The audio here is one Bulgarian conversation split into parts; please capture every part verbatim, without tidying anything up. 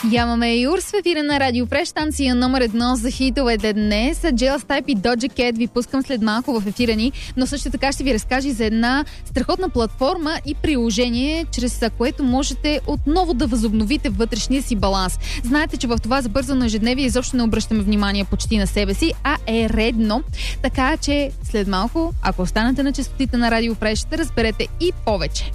Ямаме Юрс в ефира на Радио Фреш, станция номер едно за хитовете днес. Jealous Type и Doja Cat ви пускам след малко в ефира ни, но също така ще ви разкажа за една страхотна платформа и приложение, чрез което можете отново да възобновите вътрешния си баланс. Знаете, че в това забързано ежедневие изобщо не обръщаме внимание почти на себе си, а е редно. Така че след малко, ако останете на честотите на Радио Фреш, ще разберете и повече.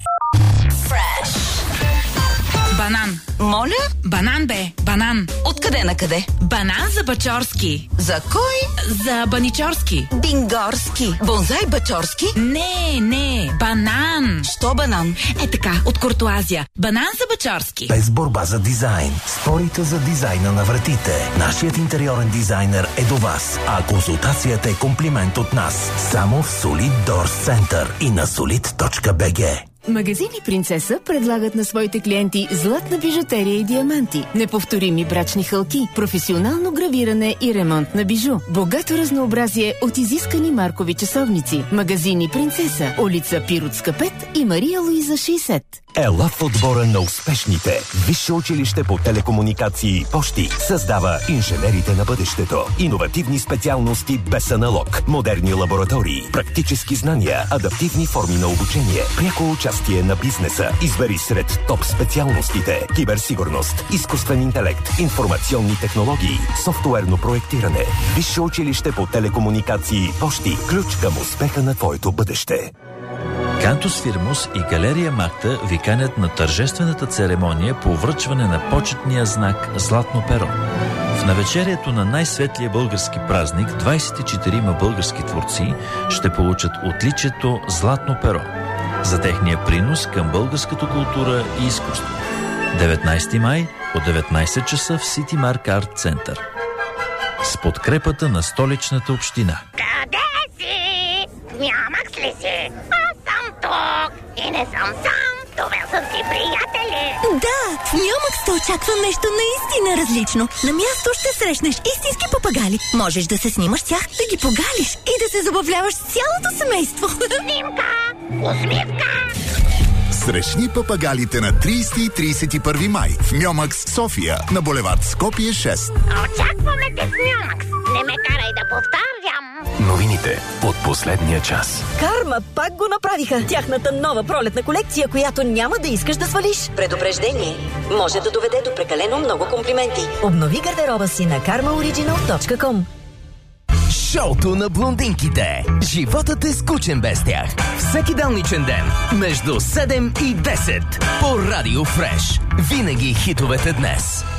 Банан. Моля? Банан бе, банан. Откъде на къде? Банан за Бачорски. За кой? За Баничорски. Бингорски. Бонзай Бачорски? Не, не, банан. Що банан? Е така, от Куртуазия. Банан за Бачорски. Без борба за дизайн. Спорите за дизайна на вратите. Нашият интериорен дизайнер е до вас, а консултацията е комплимент от нас. Само в Solid Doors Center и на solid точка би джи. Магазини Принцеса предлагат на своите клиенти златна бижутерия и диаманти, неповторими брачни хълки, професионално гравиране и ремонт на бижу, богато разнообразие от изискани маркови часовници. Магазини Принцеса, улица Пиротска пет и Мария Луиза шейсет. Ела в отбора на успешните. Висше училище по телекомуникации Пощи създава инженерите на бъдещето. Иновативни специалности без аналог, модерни лаборатории, практически знания, адаптивни форми на обучение, пряко участие на бизнеса. Избери сред топ специалностите: киберсигурност, изкуствен интелект, информационни технологии, софтуерно проектиране. Висше училище по телекомуникации Пощи. Ключ към успеха на твоето бъдеще. Кантус Фирмус и Галерия Макта ви канят на тържествената церемония по връчване на почетния знак Златно перо. В навечерието на най-светлия български празник двайсет и четирима български творци ще получат отличието Златно перо за техния принос към българската култура и изкуство. деветнайсети май от деветнайсет часа в Сити Марк Арт Център. С подкрепата на столичната община. Къде си? Нямах ли си? Аз съм тук и не съм сам. Довел съм си приятели. Да, в Мюмакс те очаква нещо наистина различно. На място ще срещнеш истински папагали. Можеш да се снимаш с тях, да ги погалиш и да се забавляваш с цялото семейство. Снимка, усмивка. Срещни папагалите на трийсети и трийсет и първи май в Мюмакс, София, на булевард Скопие шест. Очакваме те в Мюмакс. Не ме карай да повтарям. Новините от последния час. Карма пак го направиха. Тяхната нова пролетна колекция, която няма да искаш да свалиш. Предупреждение. Може да доведе до прекалено много комплименти. Обнови гардероба си на карма ориджинал точка ком. Шоуто на блондинките. Животът е скучен без тях. Всеки делничен ден между седем и десет по Радио Фреш. Винаги хитовете днес.